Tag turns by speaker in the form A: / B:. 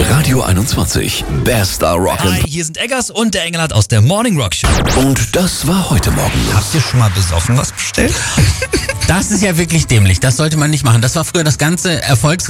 A: Radio 21, Bester Rock
B: Hi, hier sind Eggers und der Engelhardt aus der Morning Rock Show.
A: Und das war heute Morgen.
B: Habt ihr schon mal besoffen was bestellt?
C: Das ist ja wirklich dämlich. Das sollte man nicht machen. Das war früher das ganze